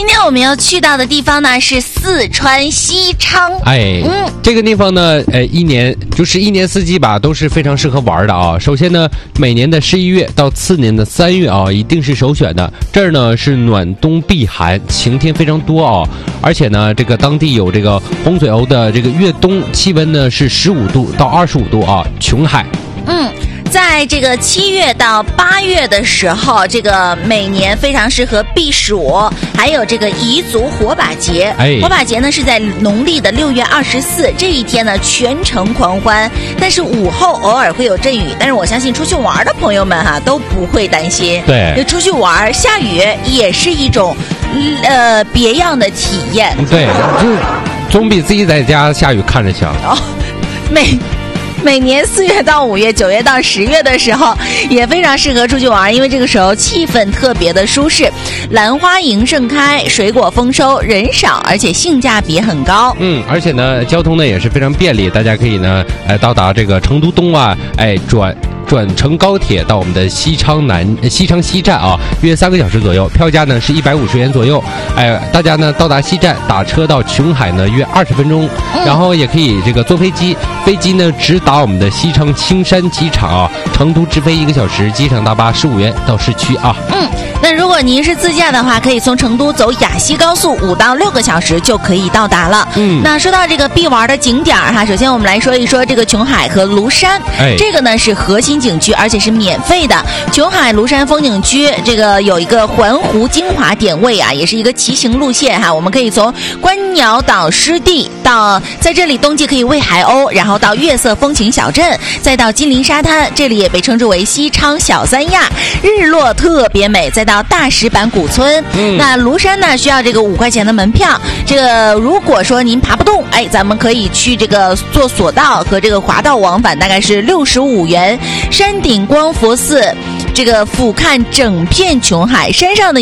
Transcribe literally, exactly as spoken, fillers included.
今天我们要去到的地方呢是四川西昌。 哎，嗯，这个地方呢，呃，一年就是一年四季吧，都是非常适合玩的啊。首先呢，每年的十一月到次年的三月啊，一定是首选的。这儿呢是暖冬避寒，晴天非常多啊，而且呢，这个当地有这个红嘴鸥的这个越冬，气温呢是十五度到二十五度啊，琼海。 嗯。在这个七月到八月的时候，这个每年非常适合避暑，还有这个彝族火把节。 哎， 火把节呢是在农历的六月二十四这一天呢，全城狂欢。但是午后偶尔会有阵雨，但是我相信出去玩的朋友们哈、啊、都不会担心。 对， 就出去玩下雨也是一种呃别样的体验。 对，就总比自己在家下雨看着强。 哦，每。每年四月到五月、九月到十月的时候，也非常适合出去玩，因为这个时候气氛特别的舒适，兰花楹盛开，水果丰收，人少，而且性价比很高。 嗯，而且呢，交通呢也是非常便利，大家可以呢，哎，到达这个成都东啊，哎，转。转乘高铁到我们的西昌南西昌西站啊，约三个小时左右，票价呢是一百五十元左右。哎，大家呢到达西站打车到琼海呢约二十分钟，然后也可以这个坐飞机，飞机呢直达我们的西昌青山机场啊，成都直飞一个小时，机场大巴十五元到市区啊。 嗯，那如果您是自驾的话，可以从成都走雅西高速，五到六个小时就可以到达了。 嗯， 那说到这个必玩的景点哈，首先我们来说一说这个琼海和庐山。 哎， 这个呢是核心景区，而且是免费的。琼海庐山风景区这个有一个环湖精华点位啊，也是一个骑行路线哈。我们可以从观鸟岛湿地到，在这里冬季可以喂海鸥，然后到月色风情小镇，再到金陵沙滩，这里也被称之为西昌小三亚，日落特别美，再到大石板古村。嗯，那庐山呢需要这个五块钱的门票。这个如果说您爬不动，哎，咱们可以去这个坐索道和这个滑道往返，大概是六十五元。山顶光佛寺，这个俯瞰整片琼海，山上的